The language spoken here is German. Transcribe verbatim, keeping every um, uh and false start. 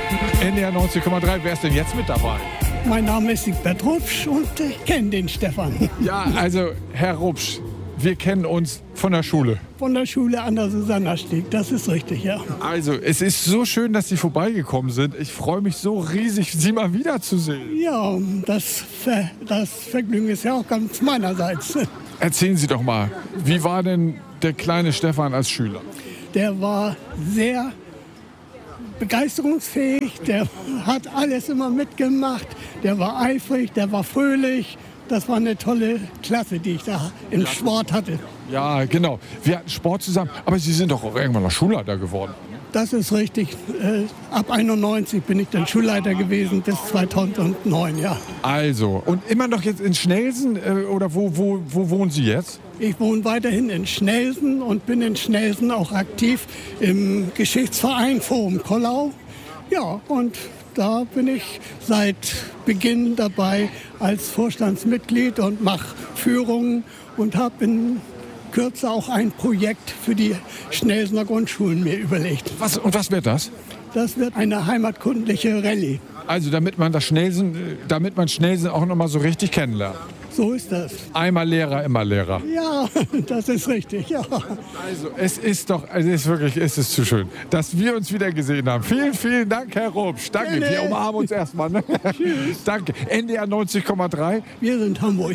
N D R neunzig Komma drei, wer ist denn jetzt mit dabei? Mein Name ist Siegbert Rupsch und ich kenne den Stefan. Ja, also Herr Rupsch, wir kennen uns von der Schule. Von der Schule an der Susanna-Stieg, das ist richtig, ja. Also, es ist so schön, dass Sie vorbeigekommen sind. Ich freue mich so riesig, Sie mal wiederzusehen. Ja, das, Ver das Vergnügen ist ja auch ganz meinerseits. Erzählen Sie doch mal, wie war denn der kleine Stefan als Schüler? Der war sehr begeisterungsfähig, der hat alles immer mitgemacht, der war eifrig, der war fröhlich. Das war eine tolle Klasse, die ich da im Sport hatte. Ja, genau. Wir hatten Sport zusammen. Aber Sie sind doch auch irgendwann mal Schulleiter geworden. Das ist richtig. Äh, ab einundneunzig bin ich dann Schulleiter gewesen bis zweitausendneun, ja. Also, und immer noch jetzt in Schnelsen? Äh, oder wo, wo, wo wohnen Sie jetzt? Ich wohne weiterhin in Schnelsen und bin in Schnelsen auch aktiv im Geschichtsverein Forum Kollau. Ja, und da bin ich seit Beginn dabei als Vorstandsmitglied und mache Führungen und habe in Kürze auch ein Projekt für die Schnelsener Grundschulen mir überlegt. Was, und was wird das? Das wird eine heimatkundliche Rallye. Also damit man das Schnelsen, damit man Schnelsen auch noch mal so richtig kennenlernt. So ist das. Einmal Lehrer, immer Lehrer. Ja, das ist richtig, ja. Also es ist doch, es ist wirklich, es ist zu schön, dass wir uns wieder gesehen haben. Vielen, vielen Dank, Herr Rupsch. Danke, wir umarmen uns erstmal. Ne? Tschüss. Danke. N D R neunzig Komma drei. Wir sind Hamburg.